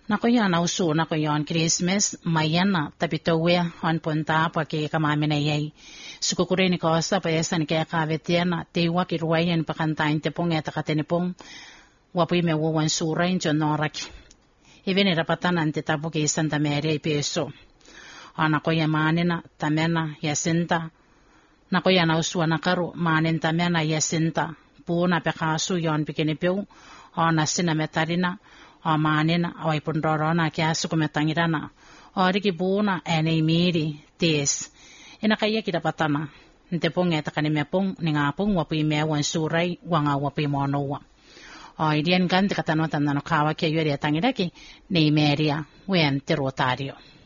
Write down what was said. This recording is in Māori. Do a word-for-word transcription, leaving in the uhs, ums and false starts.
Nako yan ausu nako yon Christmas mayana tapitowe on punta pa ke kamamina yai. Sukukure ni kosa pa yasan kaya kavetiana tewa kiruayan pakantain tepong eta katenipong wapi me wawan surain jonoraki. Even rapatan ante tapo ke Santa Maria peso. Anako ya manena tamena yasinta. Nako ya ausu nakaru manen tamena yasinta. Puna pekasu yon pikinipeu ona sina metarina. O manena o ipundorona kaya sukumetangirana o riki buna ene miri tes ina kaya kita patana nte pong eta kanime pong ninga pong wapi mewan surai wanga wapi monowa o idian ganti katano tanano kawa kaya yuri atangiraki ni meria wen terotario.